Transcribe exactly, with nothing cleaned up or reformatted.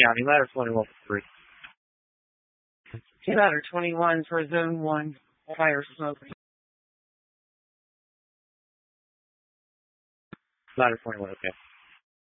County, ladder twenty-one for three. Ladder twenty-one for zone one, fire smoke. Ladder twenty-one, okay.